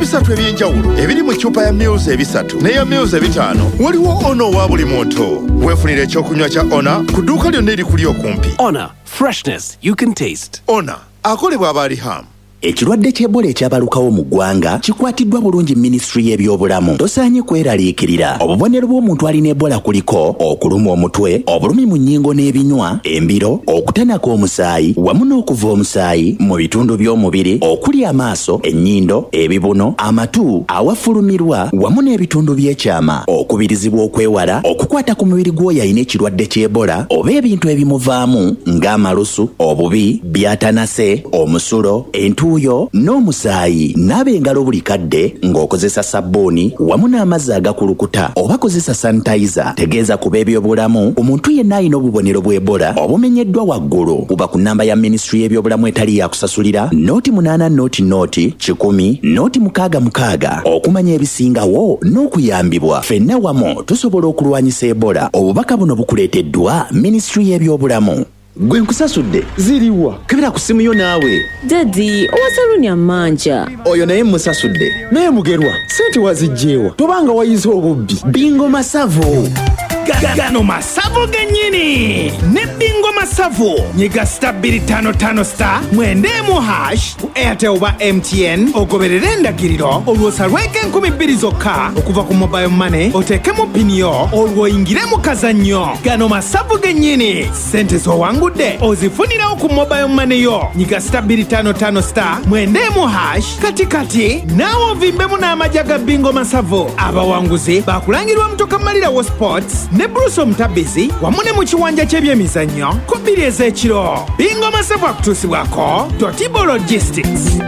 ebisatu ebyenjawulo ebiri mu ccupa ya Mils ebisatu n'eya Mils ebitaano. Waliwo Ono wa buli muntu. Weefunira ekyokunywa kya Ona ku dduuka lyonna erikuli okumpi. Ona, freshness you can taste. Ona akolebwa Abarihamu. Ekirwadde ky'Ebola ekyabalukawo mu ggwanga kikwatiddwa bulungi Minisitule y'ebyobulamu. Tosaanye kweraliikirira. Obubonero bw'omuntu alina Ebola kuliko okuluma omutwe, obulumi mu nnyingo n'ebinywa, embiro, okutanaka omusaayi wamu n'okuva omusaayi mu bitundu by'omubiri okuli amaaso, ennyindo, ebibuno, amatu, awafulumirwa wamu n'ebitundu by'ekyama. Okubirizibwa okwewala okukwata ku mubiri gw'oyo alina ekirwadde ky'Ebola oba ebintu ebimuvaamu ng'amalusu, obubi, byatanase, omusulo, entuuyo n'omusaayi. Naaba engalo buli kadde ng'okozesa sabbuuni wamu n'amazzi agakulukuta oba kozesa sanitayiza. Tegeeza ku b'ebyobulamu omuntu yenna alina obubonero bw'Ebola obumenyeddwa waggulu kuba ku nnamba ya Minisitule y'ebyobulamu etali yakusasulira noti 8 noti 10 noti 6 okumanya ebisingawo n'okuyambibwa. Ffenna wamu tusobola okulwanyisa Ebola. Obubaka buno bukuleeteddwa Minisitule y'ebyobulamu. Gwe nkusasudde ziriwa kebera ku simu yo naawe. Daddy, owasalunya manja. Oyo naye musasudde. Naye mugerwa, sente wazijjeewa. Tobanga wayize obubbi. Bingo Masavu. Gano Masavu gennyini ne Bingo Masavu nyiga *255* mwendemu hash ku Airtel oba MTN ogoberere endagiriro olwosalweko 2000 zokka okuva ku mobile money oteekemu pini yo olwoyingire mu kazannyo. Gano Masavu gennyini sente z'owangudde ozifunirawo ku mobile money yo. Nyiga *255* mwendemu hash kati naawe ovimbemu n'amagya ga Bingo Masavu. Abawanguzi bakulangirwa Mutoka Malira wa Sports ne Bruce Omutabizi wamu ne mu kiwanja ky'ebyemizannyo ku 2 ez'ekiro. Bingo Masavu akutuusibwako Totibo Logistics.